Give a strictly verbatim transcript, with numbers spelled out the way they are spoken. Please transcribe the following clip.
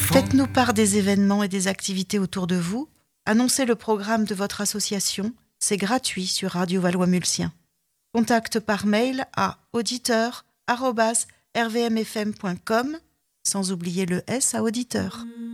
Faites-nous part des événements et des activités autour de vous. Annoncez le programme de votre association. C'est gratuit sur Radio Valois-Mulsien. Contact par mail à auditeur arobase r v m f m point com, sans oublier le S à auditeur.